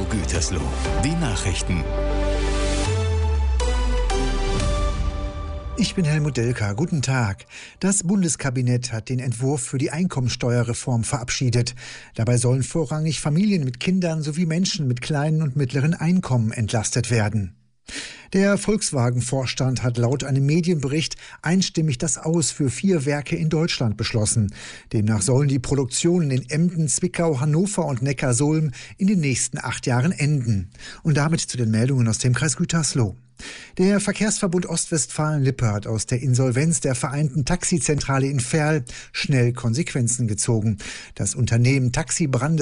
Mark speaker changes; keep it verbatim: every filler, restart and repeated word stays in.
Speaker 1: Gütersloh. Die Nachrichten.
Speaker 2: Ich bin Helmut Delka. Guten Tag. Das Bundeskabinett hat den Entwurf für die Einkommensteuerreform verabschiedet. Dabei sollen vorrangig Familien mit Kindern sowie Menschen mit kleinen und mittleren Einkommen entlastet werden. Der Volkswagen-Vorstand hat laut einem Medienbericht einstimmig das Aus für vier Werke in Deutschland beschlossen. Demnach sollen die Produktionen in Emden, Zwickau, Hannover und Neckarsulm in den nächsten acht Jahren enden. Und damit zu den Meldungen aus dem Kreis Gütersloh. Der Verkehrsverbund Ostwestfalen-Lippe hat aus der Insolvenz der Vereinten Taxizentrale in Verl schnell Konsequenzen gezogen. Das Unternehmen Taxi Brandes